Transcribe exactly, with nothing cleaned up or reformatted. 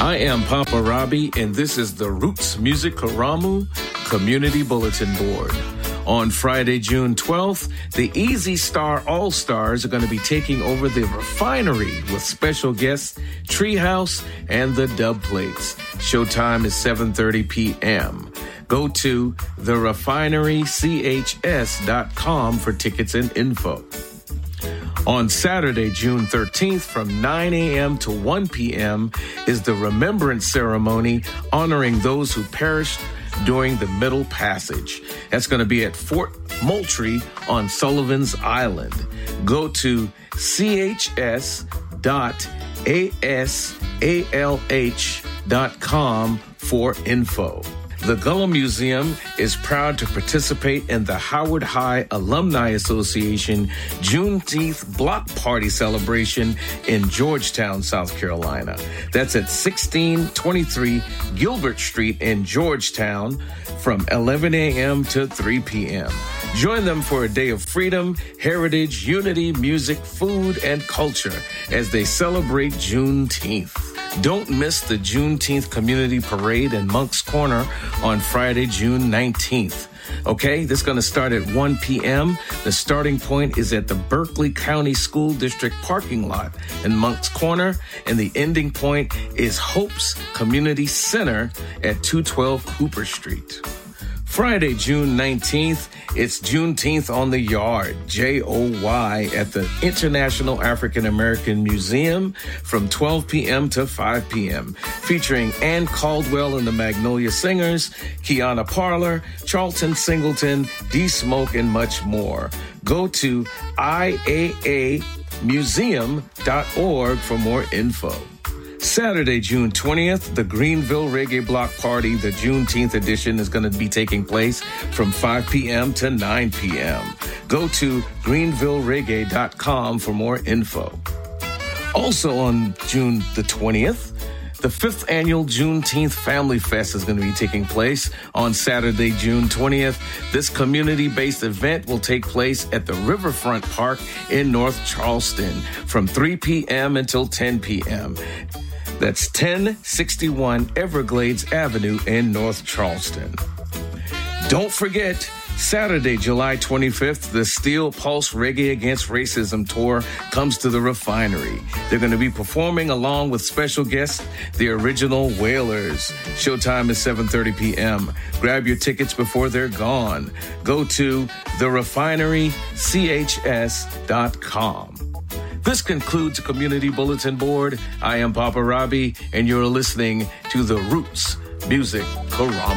I am Papa Robbie, and this is the Roots Music Karamu Community Bulletin Board. On Friday, June twelfth, the Easy Star All-Stars are going to be taking over the Refinery with special guests Treehouse and the Dub Plates. Showtime is seven thirty p.m. Go to the refinery c h s dot com for tickets and info. On Saturday, June thirteenth, from nine a.m. to one p.m. is the Remembrance Ceremony honoring those who perished during the Middle Passage. That's going to be at Fort Moultrie on Sullivan's Island. Go to c h s dot a s a l h dot com for info. The Gullah Museum is proud to participate in the Howard High Alumni Association Juneteenth Block Party celebration in Georgetown, South Carolina. That's at sixteen twenty-three Gilbert Street in Georgetown from eleven a.m. to three p.m. Join them for a day of freedom, heritage, unity, music, food, and culture as they celebrate Juneteenth. Don't miss the Juneteenth Community Parade in Moncks Corner on Friday, June nineteenth. Okay, this is going to start at one p.m. The starting point is at the Berkeley County School District parking lot in Moncks Corner, and the ending point is Hope's Community Center at two twelve Cooper Street. Friday, June nineteenth, it's Juneteenth on the Yard, J O Y, at the International African American Museum from twelve p.m. to five p.m., featuring Ann Caldwell and the Magnolia Singers, Kiana Parler, Charlton Singleton, D Smoke, and much more. Go to I A A museum dot org for more info. Saturday, June twentieth, the Greenville Reggae Block Party, the Juneteenth edition, is going to be taking place from five p.m. to nine p.m. Go to greenville reggae dot com for more info. Also on June the twentieth, the fifth annual Juneteenth Family Fest is going to be taking place on Saturday, June twentieth. This community-based event will take place at the Riverfront Park in North Charleston from three p.m. until ten p.m. That's ten sixty-one Everglades Avenue in North Charleston. Don't forget, Saturday, July twenty-fifth, the Steel Pulse Reggae Against Racism Tour comes to the Refinery. They're going to be performing along with special guests, the Original Wailers. Showtime is seven thirty p.m. Grab your tickets before they're gone. Go to the refinery c h s dot com. This concludes the Community Bulletin Board. I am Papa Robbie, and you're listening to the Roots Music Karamu.